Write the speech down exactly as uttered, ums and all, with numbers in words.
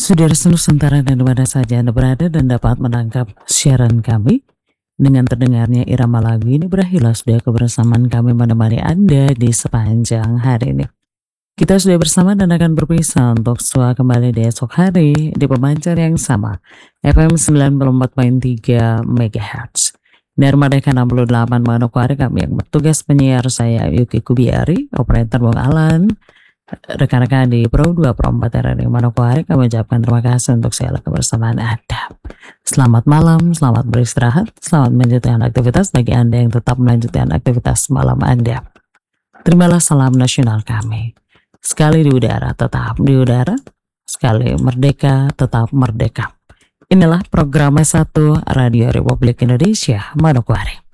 Saudara Nusantara dan dimana saja Anda berada dan dapat menangkap siaran kami, dengan terdengarnya irama lagu ini berakhirlah sudah kebersamaan kami menemani Anda di sepanjang hari ini. Kita sudah bersama dan akan berpisah untuk sua kembali di esok hari di pemancar yang sama, F M sembilan puluh empat koma tiga megahertz. Dari Merdeka enam puluh delapan Manokwari, kami yang bertugas penyiar saya Yuki Kubiari, operator Bang Alan, rekan-rekan di Pro dua Pro empat R R I Manokwari, kami ucapkan terima kasih untuk segala kebersamaan Anda. Selamat malam, selamat beristirahat, selamat melanjutkan aktivitas bagi Anda yang tetap melanjutkan aktivitas malam Anda. Terimalah salam nasional kami. Sekali di udara, tetap di udara. Sekali merdeka, tetap merdeka. Inilah program S satu Radio Republik Indonesia Manokwari.